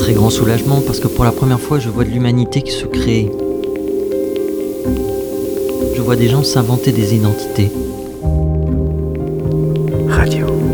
très grand soulagement parce que pour la première fois, je vois de l'humanité qui se crée. Je vois des gens s'inventer des identités. Radio.